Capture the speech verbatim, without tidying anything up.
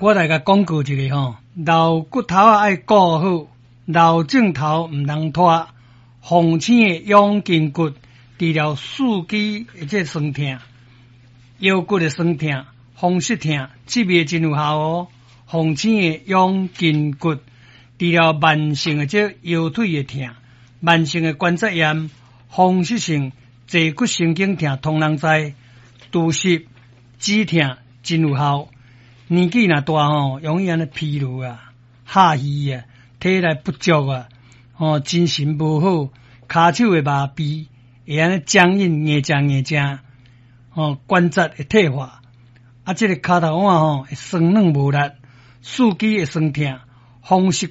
我来甲广告一个吼，老骨头啊爱顾好，老症头毋通拖。红青的养筋骨，治疗四肢的这酸痛、腰骨的酸痛、风湿痛，这味真有效哦。红青的养筋骨，治疗慢性的这腰腿的痛、慢性的关节炎、风湿性坐骨神经痛，通人知。拄湿、止痛真有效。年纪若大吼，容易安尼疲劳啊、下虚啊、体力不足啊。哦，精神无好，骹手会麻痹，会安尼僵硬、硬正硬正，哦，关节会退化，啊，这个骹头腕吼会酸软无力，四肢会酸痛，风湿